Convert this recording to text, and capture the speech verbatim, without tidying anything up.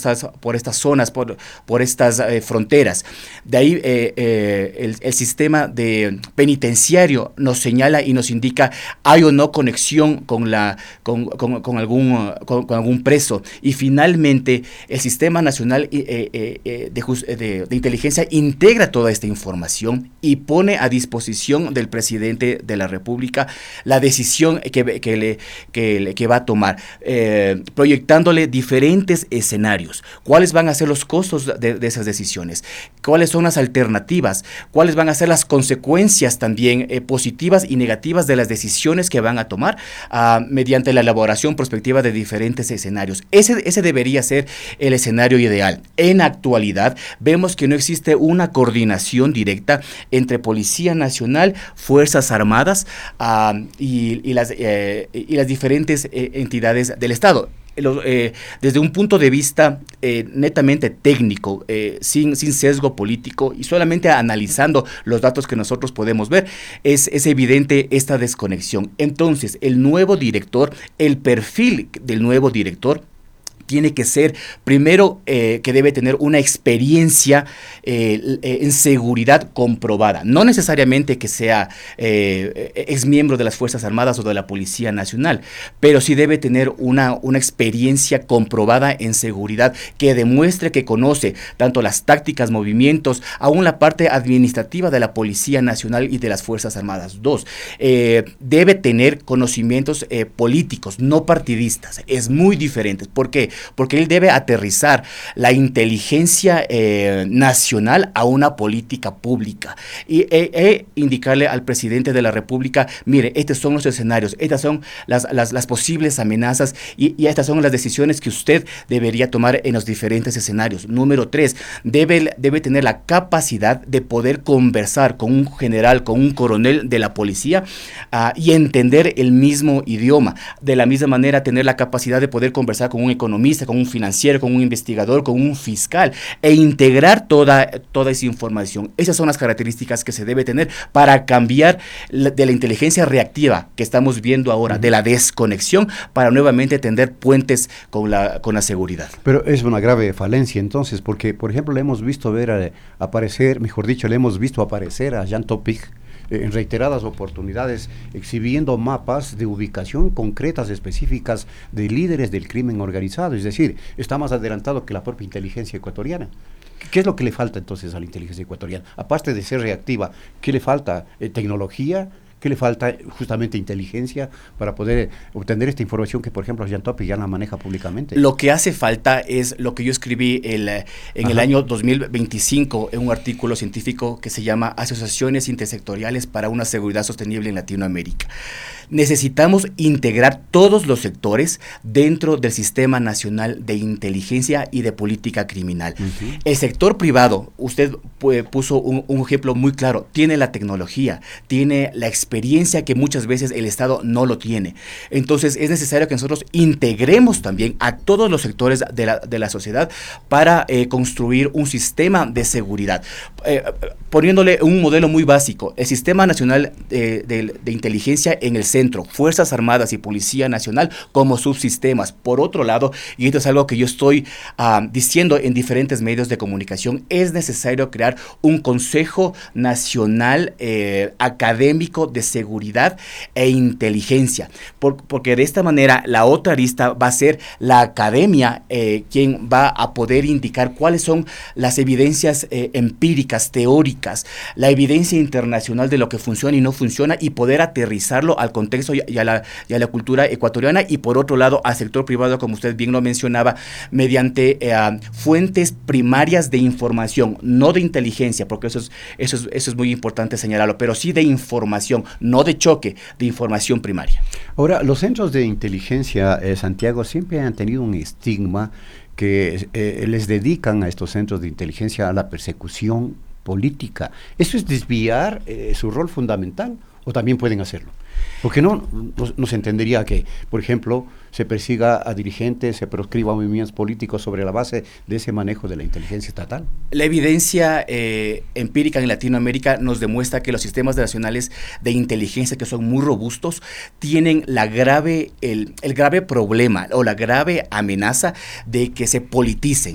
estas, por estas zonas, por, por estas eh, fronteras. De ahí eh, eh, el, el sistema de penitenciario nos señala y nos indica hay o no conexión con, la, con, con, con, algún, con, con algún preso. Y finalmente el Sistema Nacional eh, eh, de, de, de Inteligencia integra toda esta información y pone a disposición del presidente de la República la decisión que, que, le, que, le, que va a tomar, eh, proyectándole diferentes escenarios. ¿Cuáles van a ser los costos de, de esas decisiones? ¿Cuáles son las alternativas? ¿Cuáles van a ser las consecuencias también eh, positivas y negativas de las decisiones que van a tomar uh, mediante la elaboración prospectiva de diferentes escenarios? Ese, ese debería ser el escenario ideal. En actualidad, vemos que no existe una coordinación directa entre Policía Nacional, Fuerzas Armadas uh, y, y, las, eh, y las diferentes eh, entidades del Estado. Eh, desde un punto de vista eh, netamente técnico, eh, sin, sin sesgo político y solamente analizando los datos que nosotros podemos ver, es, es evidente esta desconexión. Entonces, el nuevo director, el perfil del nuevo director, tiene que ser, primero, eh, que debe tener una experiencia eh, en seguridad comprobada. No necesariamente que sea eh, ex miembro de las Fuerzas Armadas o de la Policía Nacional, pero sí debe tener una, una experiencia comprobada en seguridad que demuestre que conoce tanto las tácticas, movimientos, aún la parte administrativa de la Policía Nacional y de las Fuerzas Armadas. Dos, eh, debe tener conocimientos eh, políticos, no partidistas. Es muy diferente. ¿Por qué? Porque él debe aterrizar la inteligencia eh, nacional a una política pública y e, e indicarle al presidente de la República, mire, estos son los escenarios, estas son las, las, las posibles amenazas y, y estas son las decisiones que usted debería tomar en los diferentes escenarios. Número tres, debe, debe tener la capacidad de poder conversar con un general, con un coronel de la policía uh, y entender el mismo idioma. De la misma manera, tener la capacidad de poder conversar con un economista, con un financiero, con un investigador, con un fiscal e integrar toda, toda esa información. Esas son las características que se debe tener para cambiar la, de la inteligencia reactiva que estamos viendo ahora, uh-huh. de la desconexión, para nuevamente tender puentes con la, con la seguridad. Pero es una grave falencia entonces, porque por ejemplo le hemos visto ver a, aparecer, mejor dicho, le hemos visto aparecer a Jean Topic en reiteradas oportunidades, exhibiendo mapas de ubicación concretas, específicas, de líderes del crimen organizado. Es decir, está más adelantado que la propia inteligencia ecuatoriana. ¿Qué es lo que le falta entonces a la inteligencia ecuatoriana? Aparte de ser reactiva, ¿qué le falta? Eh, ¿Tecnología? ¿Qué le falta? Justamente inteligencia para poder obtener esta información que, por ejemplo, Jean Topic ya la maneja públicamente. Lo que hace falta es lo que yo escribí el, en Ajá. el año dos mil veinticinco en un artículo científico que se llama Asociaciones Intersectoriales para una Seguridad Sostenible en Latinoamérica. Necesitamos integrar todos los sectores dentro del Sistema Nacional de Inteligencia y de Política Criminal. Uh-huh. El sector privado, usted pues, puso un, un ejemplo muy claro, tiene la tecnología, tiene la experiencia que muchas veces el Estado no lo tiene. Entonces es necesario que nosotros integremos también a todos los sectores de la, de la sociedad para eh, construir un sistema de seguridad. Eh, poniéndole un modelo muy básico, el Sistema Nacional de, de, de Inteligencia en el centro, Fuerzas Armadas y Policía Nacional como subsistemas. Por otro lado, y esto es algo que yo estoy uh, diciendo en diferentes medios de comunicación, es necesario crear un Consejo Nacional eh, Académico de Seguridad e Inteligencia, por, porque de esta manera la otra arista va a ser la academia eh, quien va a poder indicar cuáles son las evidencias eh, empíricas, teóricas, la evidencia internacional de lo que funciona y no funciona y poder aterrizarlo al contexto y a, la, y a la cultura ecuatoriana y por otro lado al sector privado, como usted bien lo mencionaba, mediante eh, fuentes primarias de información, no de inteligencia, porque eso es, eso, es, eso es muy importante señalarlo, pero sí de información, no de choque, de información primaria. Ahora, los centros de inteligencia, eh, Santiago, siempre han tenido un estigma que eh, les dedican a estos centros de inteligencia a la persecución política. ¿Eso es desviar eh, su rol fundamental o también pueden hacerlo? Porque no, no, no se entendería que, por ejemplo, se persiga a dirigentes, se proscriba a movimientos políticos sobre la base de ese manejo de la inteligencia estatal. La evidencia eh, empírica en Latinoamérica nos demuestra que los sistemas nacionales de inteligencia, que son muy robustos, tienen la grave, el, el grave problema o la grave amenaza de que se politicen.